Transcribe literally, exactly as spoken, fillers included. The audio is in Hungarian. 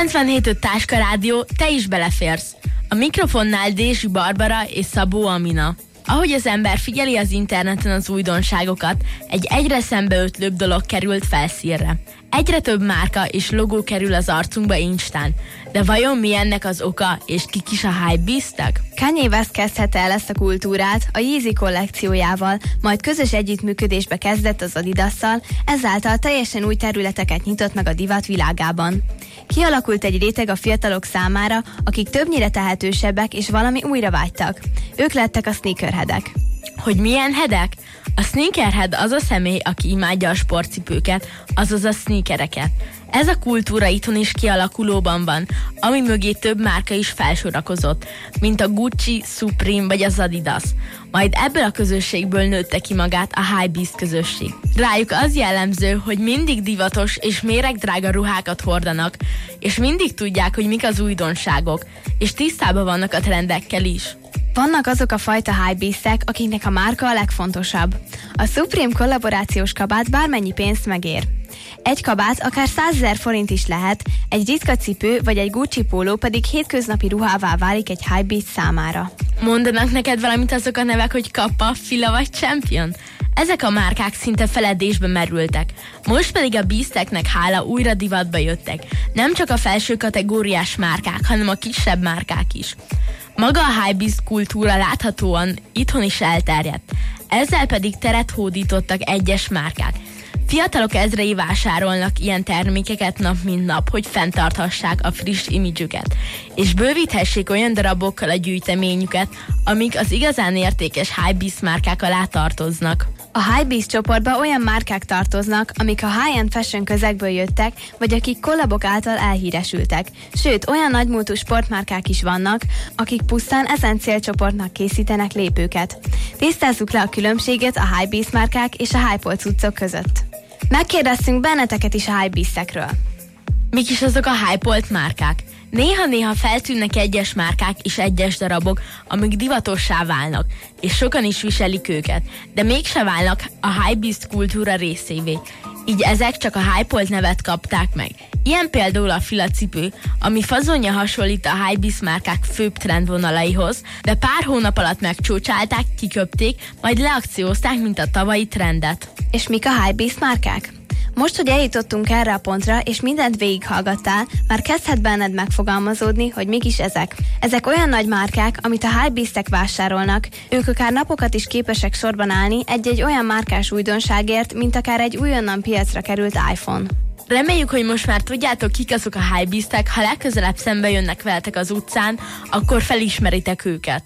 kilencvenhét öt Táska Rádió, te is beleférsz. A mikrofonnál Dézsi Barbara és Szabó Amina. Ahogy az ember figyeli az interneten az újdonságokat, egy egyre szembeötlőbb dolog került felszínre. Egyre több márka és logó kerül az arcunkba instán. De vajon mi ennek az oka, és kik is a hypebeastek? Kanye West kezdhette el ezt a kultúrát a Yeezy kollekciójával, majd közös együttműködésbe kezdett az Adidasszal, ezáltal teljesen új területeket nyitott meg a divat világában. Kialakult egy réteg a fiatalok számára, akik többnyire tehetősebbek és valami újra vágytak. Ők lettek a sneakerheadek. Hogy milyen hedek? A sneakerhead az a személy, aki imádja a sportcipőket, azaz a sneakereket. Ez a kultúra itthon is kialakulóban van, ami mögé több márka is felsorakozott, mint a Gucci, Supreme vagy az Adidas. Majd ebből a közösségből nőtte ki magát a hypebeast közösség. Rájuk az jellemző, hogy mindig divatos és méregdrága ruhákat hordanak, és mindig tudják, hogy mik az újdonságok, és tisztában vannak a trendekkel is. Vannak azok a fajta hypebeastek, akiknek a márka a legfontosabb. A Supreme kollaborációs kabát bármennyi pénzt megér. Egy kabát akár százezer forint is lehet, egy ritka cipő vagy egy Gucci póló pedig hétköznapi ruhává válik egy hypebeast számára. Mondanak neked valamit azok a nevek, hogy Kappa, Fila vagy Champion? Ezek a márkák szinte feledésbe merültek. Most pedig a beasteknek hála újra divatba jöttek. Nem csak a felső kategóriás márkák, hanem a kisebb márkák is. Maga a hypebeast kultúra láthatóan itthon is elterjedt. Ezzel pedig teret hódítottak egyes márkák. Fiatalok ezrei vásárolnak ilyen termékeket nap mint nap, hogy fenntarthassák a friss imidzsüket, és bővíthessék olyan darabokkal a gyűjteményüket, amik az igazán értékes hypebeast márkák alá tartoznak. A hypebeast csoportba olyan márkák tartoznak, amik a high-end fashion közegből jöttek, vagy akik kollabok által elhíresültek. Sőt, olyan nagymúltú sportmárkák is vannak, akik pusztán ezen célcsoportnak készítenek lépőket. Tisztázzuk le a különbséget a hypebeast márkák és a hype-olt cuccok között. Megkérdeztünk benneteket is a hypebeastekről. Mik is azok a hype-olt márkák? Néha-néha feltűnnek egyes márkák és egyes darabok, amik divatossá válnak, és sokan is viselik őket, de mégse válnak a hypebeast kultúra részévé. Így ezek csak a hype-olt nevet kapták meg. Ilyen például a Fila cipő, ami fazonja hasonlít a hypebeast márkák főbb trendvonalaihoz, de pár hónap alatt megcsócsálták, kiköpték, majd leakciózták, mint a tavalyi trendet. És mik a hypebeast márkák? Most, hogy eljutottunk erre a pontra, és mindent végighallgattál, már kezdhet benned megfogalmazódni, hogy mik is ezek. Ezek olyan nagy márkák, amit a hypebeastek vásárolnak, ők akár napokat is képesek sorban állni egy-egy olyan márkás újdonságért, mint akár egy újonnan piacra került iPhone. Reméljük, hogy most már tudjátok, kik azok a hypebeastek, ha legközelebb szembe jönnek veletek az utcán, akkor felismeritek őket.